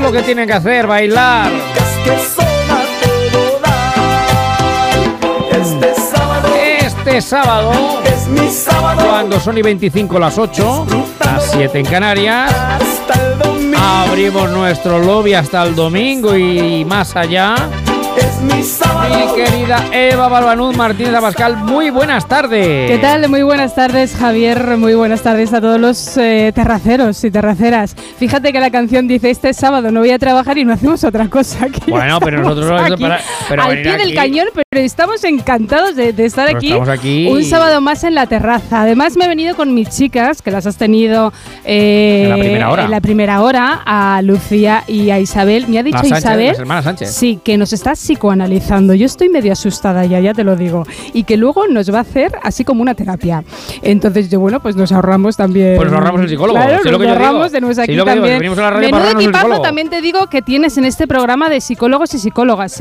lo que tienen que hacer, bailar. Este sábado es mi sábado, cuando son y 25 las 8, las 7 en Canarias, abrimos nuestro lobby hasta el domingo y más allá. es mi sábado. Mi querida Eva Balbanuz Martínez Abascal, muy buenas tardes. ¿Qué tal? Muy buenas tardes, Javier. Muy buenas tardes a todos los terraceros y terraceras. Fíjate que la canción dice: este sábado no voy a trabajar y no hacemos otra cosa. Bueno, pero nosotros aquí, pero al pie del cañón, pero estamos encantados de estar aquí un sábado más en la terraza. Además me he venido con mis chicas, que las has tenido en la primera hora, a Lucía y a Isabel. Me ha dicho Sánchez, Isabel, las hermanas Sánchez. Sí, que nos está psicoanalizando. Yo estoy medio asustada ya te lo digo. Y que luego nos va a hacer así como una terapia. Entonces bueno, pues nos ahorramos también. Pues nos ahorramos el psicólogo. Claro, sí, nos ahorramos, tenemos aquí también. Menudo equipazo también te digo que tienes en este programa de psicólogos y psicólogas,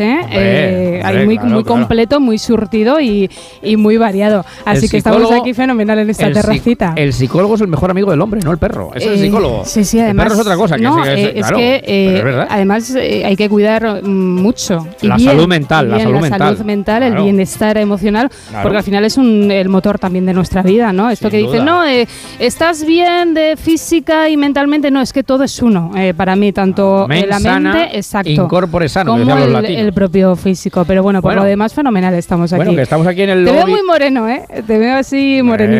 hay muy completo, muy surtido y muy variado. Así que estamos aquí fenomenal en esta terracita. El psicólogo es el mejor amigo del hombre, no el perro. Es el psicólogo. Sí, además. El perro es otra cosa. No, es que además hay que cuidar mucho. La salud mental. La salud mental, el bienestar emocional, porque al final es el motor también de nuestra vida, ¿no? Esto que dicen, no, estás bien de física y mentalmente, no, es que todo es uno, para mí, tanto la mente, exacto, incorpore sano, como el propio físico, pero bueno, por lo demás, fenomenal, estamos aquí. Bueno, que estamos aquí en el lobby. Te veo muy moreno, te veo así morenito.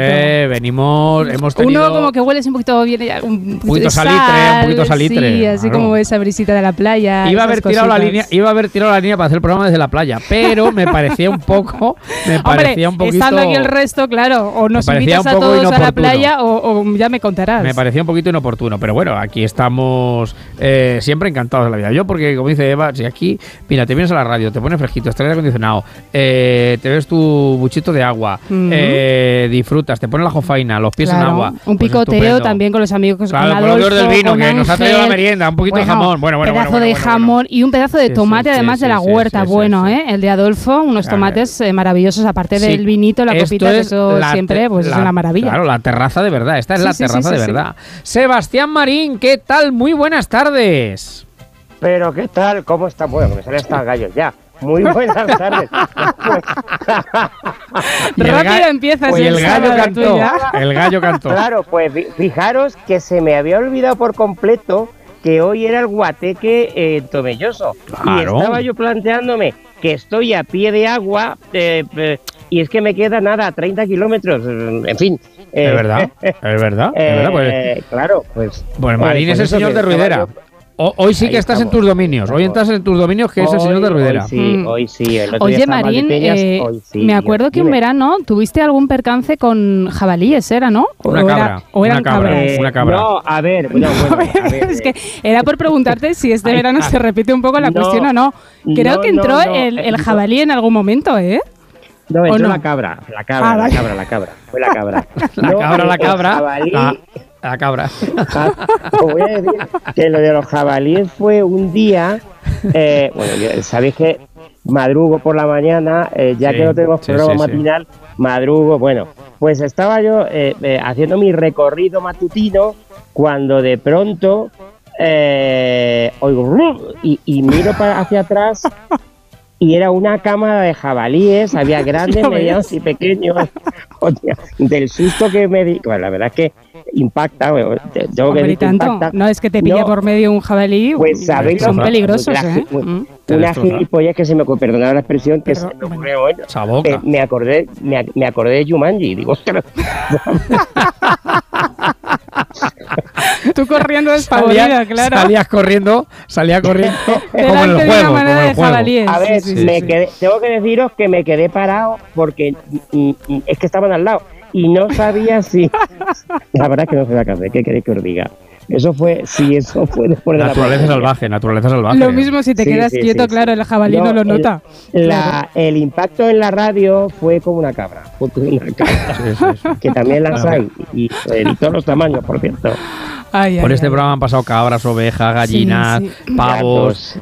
Hemos tenido... Uno como que hueles un poquito bien, un poquito salitre. Sí, así como esa brisita de la playa. Iba a haber tirado la línea para hacer el programa desde la playa, pero me parecía un poco... estando aquí el resto, claro, o nos invitas a todos a la playa o ya me contarás. Me parecía un poquito inoportuno, pero bueno, aquí estamos siempre encantados de la vida. Yo porque, como dice Eva, si aquí, mira, te vienes a la radio, te pones fresquito, estás aire acondicionado, te ves tu buchito de agua, disfrutas, te pones la jofaina, los pies en agua. Un picoteo también con los amigos, claro, con Adolfo, del vino, con que Ángel, nos ha traído la merienda, un poquito de jamón. Un pedazo de jamón y un pedazo de tomate, además de la huerta. El de Adolfo, unos tomates maravillosos, aparte del vinito, la copita, que eso siempre pues es una maravilla. Claro, la terraza de verdad, esta es la terraza de verdad. Sebastián Marín, ¿qué tal? Muy buenas tardes. Pero, ¿qué tal? ¿Cómo está? Bueno, que me salen hasta gallos ya. Muy buenas tardes. Rápido empieza. Pues el gallo cantó. Claro, pues fijaros que se me había olvidado por completo que hoy era el guateque Tomelloso. Claro. Y estaba yo planteándome que estoy a pie de agua y es que me queda nada, 30 kilómetros, en fin. ¿Es verdad? Pues, claro, pues... Pues Marín es el señor de Ruidera. Hoy sí que estás en tus dominios. Hoy entras en tus dominios, que es el señor de Ruidera. Hoy sí. Oye, Marín, me acuerdo que un verano tuviste algún percance con jabalíes, ¿era, no? Una cabra. No, a ver. Es que era por preguntarte si este verano se repite un poco la cuestión o no. Creo que entró el jabalí en algún momento, ¿eh? No, entró la cabra. Fue la cabra. La cabra. Os voy a decir que lo de los jabalíes fue un día. Sabéis que madrugo por la mañana, ya que no tenemos programa matinal, madrugo. Bueno, pues estaba yo haciendo mi recorrido matutino cuando de pronto oigo y miro hacia atrás. Y era una cámara de jabalíes, había grandes, medianos y pequeños. Del susto que me di. Bueno, la verdad es que impacta. Impacta. No es que te pilla por medio un jabalí. Pues sabéis, son peligrosos, Una gilipollez que se me ocurrió, perdonad la expresión, que se me ocurrió hoy. Me acordé de Jumanji. Digo, ostras. Tú corriendo despavorida, claro. Salía corriendo como en el juego. A ver, tengo que deciros que me quedé parado porque es que estaban al lado y no sabía si... La verdad es que no sé la casa, ¿qué queréis que os diga? Eso fue después de naturaleza salvaje. Lo mismo si te quedas quieto, claro, el jabalí no lo nota. El impacto en la radio fue como una cabra. Que también las hay y todos los tamaños, por cierto. Por este programa han pasado cabras, ovejas, gallinas, pavos.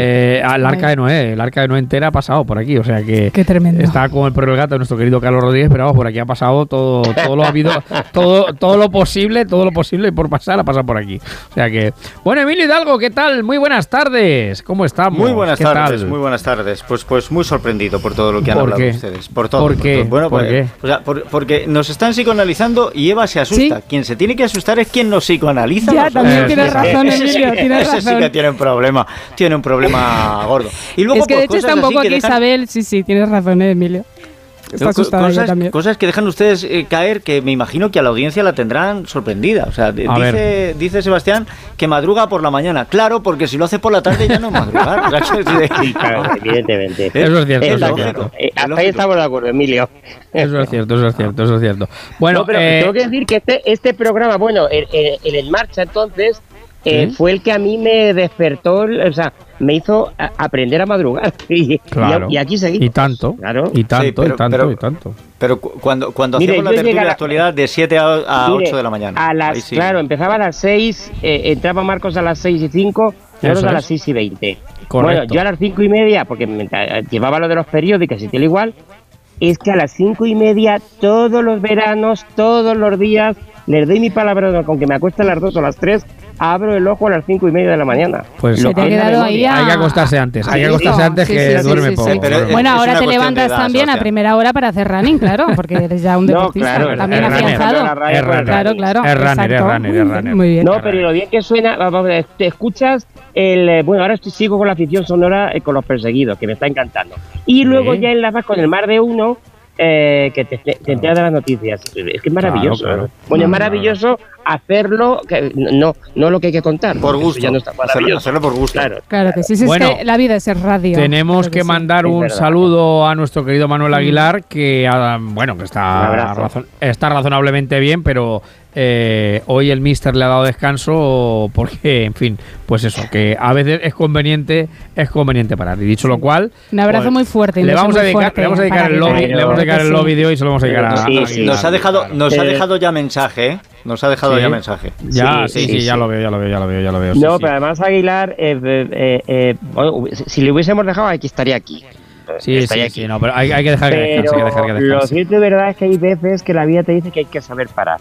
El Arca de Noé. El Arca de Noé entera ha pasado por aquí. O sea que qué tremendo. Está con el perro del gato de nuestro querido Carlos Rodríguez, pero vamos, por aquí ha pasado todo lo habido, todo lo posible y por pasar ha pasado por aquí. O sea que, bueno, Emilio Hidalgo, ¿qué tal? Muy buenas tardes. ¿Cómo estamos? Muy buenas tardes, muy buenas tardes. Pues muy sorprendido por todo lo que han hablado ustedes. Por todo. ¿Por qué? Bueno, ¿Por qué? O sea, porque nos están psicoanalizando y Eva se asusta. ¿Sí? Quien se tiene que asustar es quien nos psicoanaliza. Ya, también tienes razón, Emilio, tienes razón. Ese sí que tiene un problema gordo. Y luego, es que de hecho está un poco aquí Isabel, sí, tienes razón, Emilio. Está asustada ella también. Cosas que dejan ustedes caer que me imagino que a la audiencia la tendrán sorprendida. O sea, dice Sebastián que madruga por la mañana. Claro, porque si lo hace por la tarde ya no madrugar. Sí, claro, evidentemente. Eso es cierto. Es lógico. Hasta ahí estamos de acuerdo, Emilio. Eso es cierto. Bueno, pero tengo que decir que este programa, bueno, el En Marcha entonces, fue el que a mí me despertó, o sea, me hizo aprender a madrugar. Claro. Y aquí seguimos. Y tanto. Claro. Y tanto. Pero cuando hacíamos la tertulia de actualidad de 7 a 8 de la mañana. Claro, empezaba a las 6, entraba Marcos a las 6:05, nosotros a las 6:20. Correcto. Bueno, yo a las 5:30, porque llevaba lo de los periódicos y tal igual, es que a las 5:30 todos los veranos, todos los días, les doy mi palabra con que me acueste a las 2 o a las 3, abro el ojo a las 5:30 de la mañana. Pues lo que ha quedado ahí hay que acostarse antes, que duerme poco. Bueno, ahora te levantas también a primera hora para hacer running, porque eres ya un deportista. Claro, también afianzado. Claro. Es runner. Muy bien. No, pero lo bien que suena, te escuchas bueno, ahora sigo con la afición sonora con Los Perseguidos, que me está encantando. Y luego ya enlazas con el Mar de Uno, que te enteras de las noticias. Es que es maravilloso. Claro. Bueno, es maravilloso hacerlo, no lo que hay que contar. Por gusto. Ya no está hacerlo por gusto. Claro que sí. Bueno, es que la vida es el radio. Tenemos que mandar un saludo a nuestro querido Manuel Aguilar, que está razonablemente bien, pero hoy el míster le ha dado descanso porque, en fin, pues eso, que a veces es conveniente parar. Y dicho lo cual, un abrazo muy fuerte. Le vamos a dedicar el lobby de hoy, se lo vamos a dedicar a Aguilar. Nos ha dejado ya mensaje, ¿eh? Nos ha dejado ya mensaje. Ya lo veo. No, pero además Aguilar, bueno, si le hubiésemos dejado, aquí estaría aquí. Sí, no, pero hay que dejar que descanse. Lo cierto y verdad es que hay veces que la vida te dice que hay que saber parar.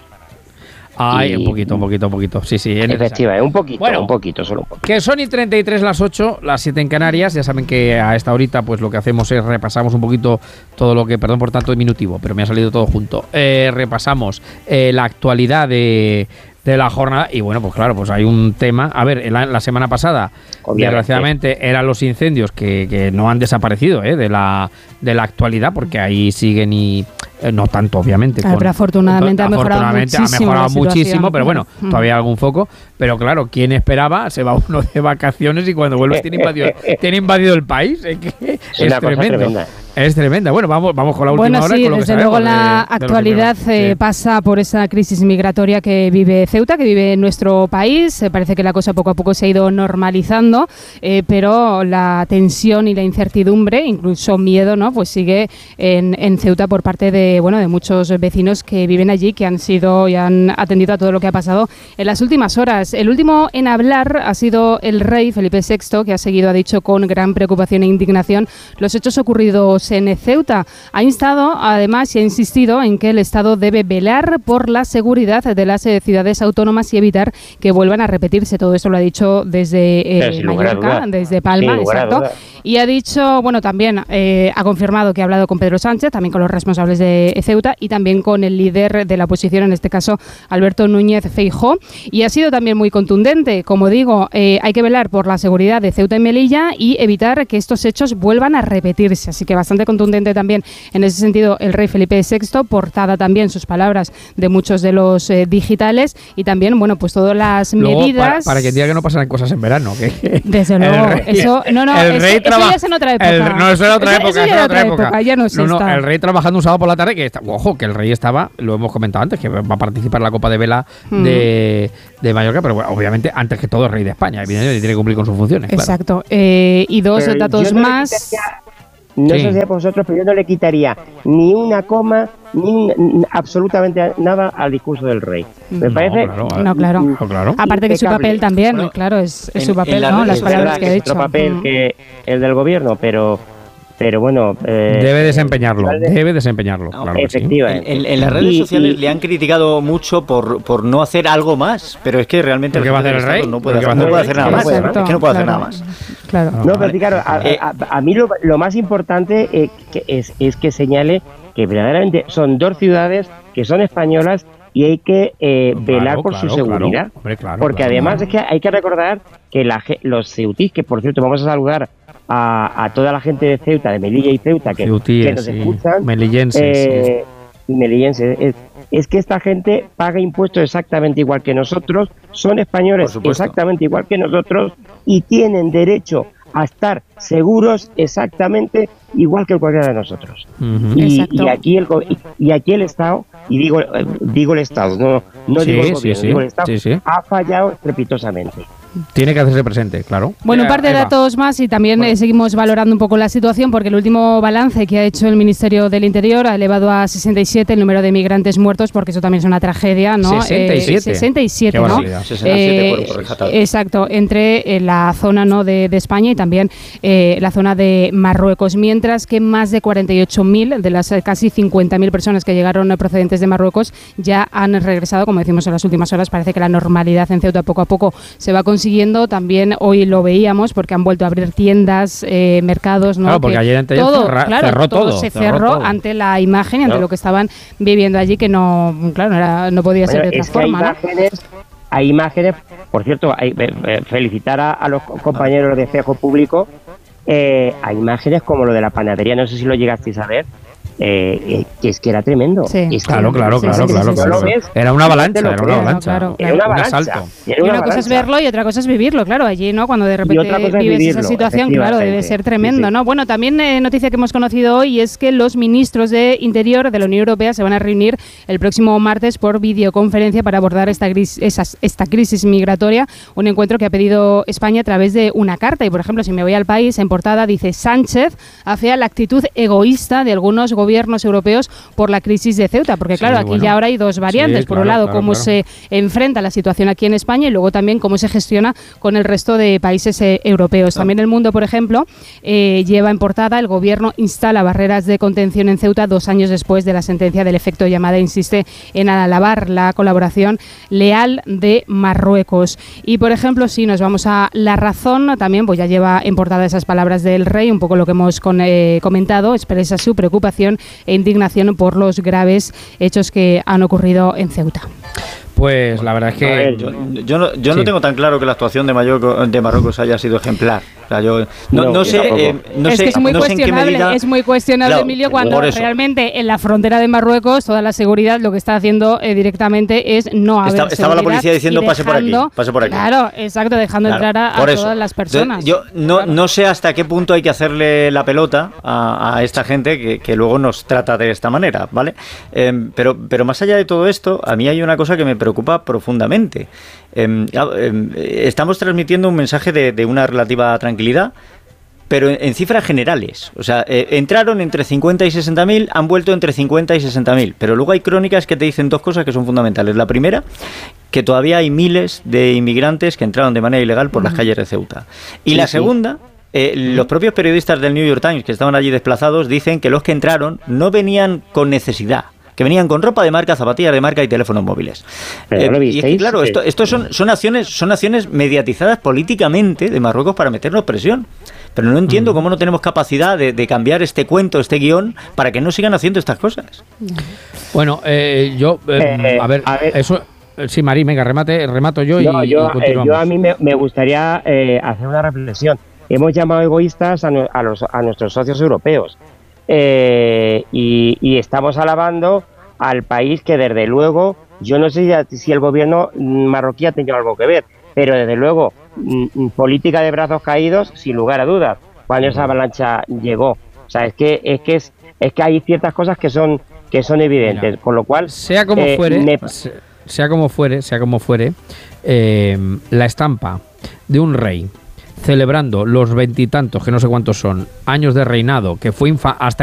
Un poquito. Sí. Efectivamente, un poquito, solo un poquito. Que son y 33 las 8, las 7 en Canarias. Ya saben que a esta horita pues lo que hacemos es repasamos un poquito todo lo que, perdón por tanto diminutivo, pero me ha salido todo junto. Repasamos la actualidad de la jornada y bueno, pues claro, pues hay un tema. A ver, la semana pasada, desgraciadamente, eran los incendios que no han desaparecido de la actualidad, porque ahí siguen y no tanto, obviamente. Pero afortunadamente ha mejorado muchísimo, pero bueno, todavía hay algún foco. Pero claro, ¿quién esperaba? Se va uno de vacaciones y cuando vuelve tiene invadido el país. Es tremendo. Es tremenda. Bueno, vamos con la última hora. Sí, con lo desde luego la actualidad pasa por esa crisis migratoria que vive Ceuta, que vive nuestro país. Parece que la cosa poco a poco se ha ido normalizando, pero la tensión y la incertidumbre, incluso miedo, ¿no? Pues sigue en Ceuta por parte de muchos vecinos que viven allí, que han sido y han atendido a todo lo que ha pasado en las últimas horas. El último en hablar ha sido el rey Felipe VI, que ha dicho con gran preocupación e indignación los hechos ocurridos en Ceuta. Ha instado, además, y ha insistido en que el Estado debe velar por la seguridad de las ciudades autónomas y evitar que vuelvan a repetirse. Todo eso lo ha dicho desde Mallorca, desde Palma, exacto. Y ha dicho, también ha confirmado que ha hablado con Pedro Sánchez, también con los responsables de Ceuta y también con el líder de la oposición, en este caso Alberto Núñez Feijóo, y ha sido también muy contundente. Como digo, hay que velar por la seguridad de Ceuta y Melilla y evitar que estos hechos vuelvan a repetirse. Así que bastante contundente también en ese sentido el rey Felipe VI, portada también sus palabras de muchos de los digitales y también, pues todas las medidas... Para que diga que no pasan cosas en verano. Desde luego, eso ya es en otra época. Eso era otra época. Ya no sé. El rey trabajando un sábado por la tarde, que el rey estaba, lo hemos comentado antes, que va a participar en la Copa de Vela de Mallorca, pero obviamente antes que todo el rey de España, evidentemente tiene que cumplir con sus funciones. Exacto. Y dos datos más. No sé si a vosotros, pero yo no le quitaría ni una coma absolutamente nada al discurso del rey. Me parece... Claro. Aparte que su papel también, claro, es su papel, ¿no? Las palabras que ha dicho. Otro papel que el del gobierno, pero bueno... debe desempeñarlo, claro. Efectivamente. En las redes sociales le han criticado mucho por no hacer algo más, pero es que realmente... ¿Qué va a hacer el rey? No puede hacer nada más. Es que no puede hacer nada más. Claro. No, pero claro, a mí lo más importante es que señale que verdaderamente son 2 ciudades que son españolas y hay que velar por su seguridad. Porque además es que hay que recordar que los ceutís, que por cierto vamos a saludar a toda la gente de Ceuta, de Melilla y Ceuta, que nos escuchan. Melillenses. Es que esta gente paga impuestos exactamente igual que nosotros, son españoles exactamente igual que nosotros y tienen derecho a estar seguros exactamente igual que cualquiera de nosotros. Y aquí el Estado, y digo el Estado, no digo el gobierno, digo el Estado, ha fallado estrepitosamente. Tiene que hacerse presente, claro. Bueno, un par de datos más y también seguimos valorando un poco la situación, porque el último balance que ha hecho el Ministerio del Interior ha elevado a 67 el número de migrantes muertos, porque eso también es una tragedia, ¿no? 67, ¿no? 67 cuerpos rescatados. Exacto, entre la zona, ¿no?, de España y también la zona de Marruecos, mientras que más de 48.000 de las casi 50.000 personas que llegaron procedentes de Marruecos ya han regresado, como decimos en las últimas horas. Parece que la normalidad en Ceuta poco a poco se va consiguiendo. También hoy lo veíamos porque han vuelto a abrir tiendas, mercados, ¿no? Claro, porque ayer cerró todo. Se cerró ante la imagen y ante lo que estaban viviendo allí, que no podía ser de otra forma. Hay imágenes, por cierto, felicitar a los compañeros de Espejo Público. Hay imágenes como lo de la panadería, no sé si lo llegasteis a ver. Que es que era tremendo. Claro. Era una avalancha, un asalto. Una cosa es verlo y otra cosa es vivirlo, claro, allí, ¿no? Cuando de repente vives esa situación, claro, debe ser tremendo, ¿no? Bueno, también noticia que hemos conocido hoy es que los ministros de Interior de la Unión Europea se van a reunir el próximo martes por videoconferencia para abordar esta crisis migratoria, un encuentro que ha pedido España a través de una carta. Y, por ejemplo, si me voy al País, en portada dice: Sánchez afea la actitud egoísta de algunos gobiernos europeos por la crisis de Ceuta, porque claro, aquí ya ahora hay dos variantes. Por un lado, cómo se enfrenta la situación aquí en España y luego también cómo se gestiona con el resto de países europeos. También El Mundo, por ejemplo, lleva en portada: el gobierno instala barreras de contención en Ceuta 2 años después de la sentencia del efecto llamada. Insiste en alabar la colaboración leal de Marruecos. Y, por ejemplo, si nos vamos a La Razón, también pues ya lleva en portada esas palabras del rey, un poco lo que hemos comentado. Expresa su preocupación e indignación por los graves hechos que han ocurrido en Ceuta. Pues la verdad es que... Yo no tengo tan claro que la actuación de Marruecos haya sido ejemplar. O sea, yo no sé que es muy cuestionable, medida... es muy cuestionable, claro, Emilio, cuando realmente en la frontera de Marruecos toda la seguridad lo que está haciendo directamente es no haber seguridad. Estaba la policía diciendo pase por aquí. Claro, exacto, dejando entrar a todas las personas. Yo no sé hasta qué punto hay que hacerle la pelota a esta gente que luego nos trata de esta manera, ¿vale? Pero más allá de todo esto, a mí hay una cosa que me preocupa profundamente. Estamos transmitiendo un mensaje de una relativa tranquilidad, pero en cifras generales. O sea, entraron entre 50 y 60.000, han vuelto entre 50 y 60.000. Pero luego hay crónicas que te dicen dos cosas que son fundamentales. La primera, que todavía hay miles de inmigrantes que entraron de manera ilegal por las calles de Ceuta. Y la segunda... los propios periodistas del New York Times que estaban allí desplazados dicen que los que entraron no venían con necesidad, que venían con ropa de marca, zapatillas de marca y teléfonos móviles. Y es que, claro, esto son acciones mediatizadas políticamente de Marruecos para meternos presión. Pero no entiendo cómo no tenemos capacidad de cambiar este cuento, este guión, para que no sigan haciendo estas cosas. Bueno, a ver, eso... Sí, Marí, venga, remato yo y continuamos. Yo a mí me gustaría hacer una reflexión. Hemos llamado egoístas a nuestros socios europeos y estamos alabando al país que, desde luego, yo no sé si el gobierno marroquí ha tenido algo que ver, pero desde luego política de brazos caídos, sin lugar a dudas, cuando esa avalancha llegó. O sea, es que hay ciertas cosas que son evidentes. Mira, con lo cual, sea como fuere, la estampa de un rey celebrando los 20 y tantos, que no sé cuántos son, años de reinado, que fue hasta